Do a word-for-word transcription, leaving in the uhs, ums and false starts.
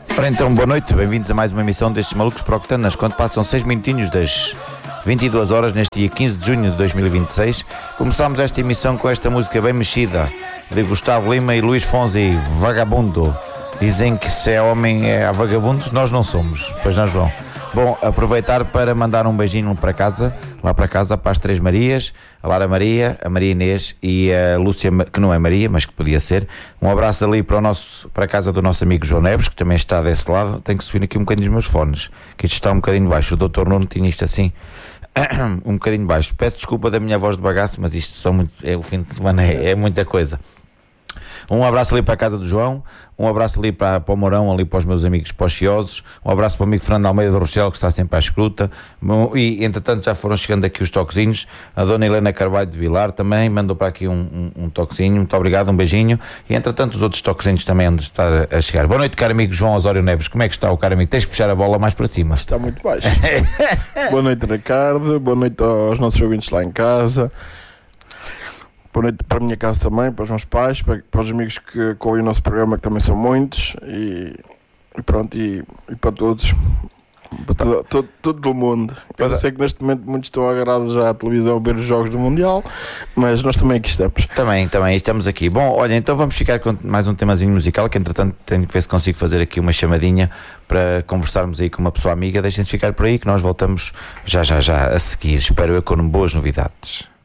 Ora então, boa noite, bem-vindos a mais uma emissão destes Malucos para Octanas, quando passam seis minutinhos das vinte e duas horas, neste dia quinze de junho de dois mil e vinte e seis. Começámos esta emissão com esta música bem mexida, de Gustavo Lima e Luís Fonsi, Vagabundo. Dizem que se é homem é a vagabundos, nós não somos, pois não, João? Bom, aproveitar para mandar um beijinho para casa, lá para casa, para as Três Marias, a Lara Maria, a Maria Inês e a Lúcia, que não é Maria, mas que podia ser. Um abraço ali para, o nosso, para a casa do nosso amigo João Neves, que também está desse lado. Tenho que subir aqui um bocadinho os meus fones, que isto está um bocadinho baixo. O doutor Nuno tinha isto assim, um bocadinho baixo. Peço desculpa da minha voz de bagaço, mas isto são muito, é, o fim de semana é, é muita coisa. Um abraço ali para a casa do João, um abraço ali para, para o Mourão, ali para os meus amigos pochiosos, um abraço para o amigo Fernando Almeida do Rochelle, que está sempre à escuta, e entretanto já foram chegando aqui os toquezinhos. A dona Helena Carvalho de Vilar também mandou para aqui um, um, um toquezinho, muito obrigado, um beijinho, e entretanto os outros toquezinhos também onde está a chegar. Boa noite, caro amigo João Osório Neves, como é que está o caro amigo? Tens que puxar a bola mais para cima. Está muito baixo. Boa noite, Ricardo, boa noite aos nossos ouvintes lá em casa. Boa noite para a minha casa também, para os meus pais, para, para os amigos que, que ouvem o nosso programa, que também são muitos, e, e pronto, e, e para todos, para todo, todo, todo o mundo. Eu sei que neste momento muitos estão agarrados já à televisão a ver os jogos do Mundial, mas nós também aqui estamos. Também, também, estamos aqui. Bom, olha, então vamos ficar com mais um temazinho musical, que entretanto tenho que ver se consigo fazer aqui uma chamadinha para conversarmos aí com uma pessoa amiga. Deixem-se ficar por aí que nós voltamos já, já, já a seguir. Espero eu com boas novidades.